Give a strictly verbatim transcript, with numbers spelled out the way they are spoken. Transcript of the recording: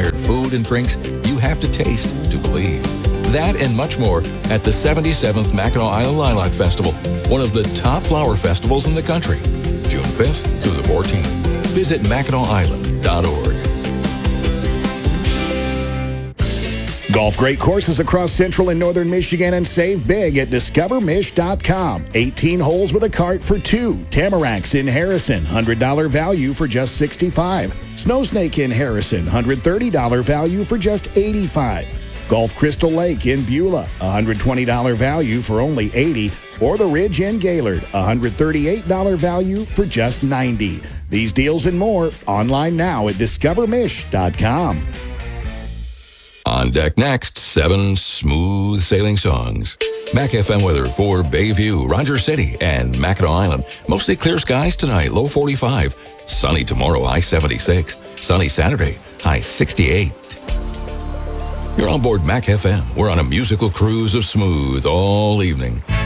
inspired food and drinks you have to taste to believe. That and much more at the seventy-seventh Mackinac Island Lilac Festival, one of the top flower festivals in the country, June fifth through the fourteenth. Visit Mackinac Island dot org. Golf great courses across central and northern Michigan and save big at discover mich dot com. eighteen holes with a cart for two. Tamaracks in Harrison, one hundred dollars value for just sixty-five dollars. Snow Snake in Harrison, one hundred thirty dollars value for just eighty-five dollars. Golf Crystal Lake in Beulah, one hundred twenty dollars value for only eighty dollars. Or the Ridge in Gaylord, one hundred thirty-eight dollars value for just ninety dollars. These deals and more online now at discover mich dot com. On deck next, seven smooth sailing songs. Mac F M weather for Bayview, Rogers City, and Mackinac Island. Mostly clear skies tonight, low forty-five. Sunny tomorrow, high seventy-six. Sunny Saturday, high sixty-eight. You're on board Mac F M. We're on a musical cruise of smooth all evening.